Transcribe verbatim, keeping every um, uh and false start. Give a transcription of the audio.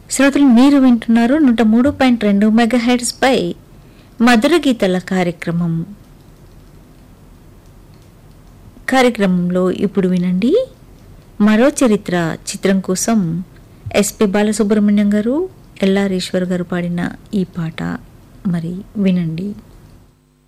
శ్రోతలు మీరు వింటున్నారు నూట మూడు పాయింట్ రెండు మెగా హెర్ట్జ్ పై మధుర గీతల కార్యక్రమం. కార్యక్రమంలో ఇప్పుడు వినండి మరో చరిత్ర చిత్రం కోసం ఎస్పి బాలసుబ్రహ్మణ్యం గారు, ఎల్ఆర్ ఈశ్వర్ గారు పాడిన ఈ పాట. మరి వినండి.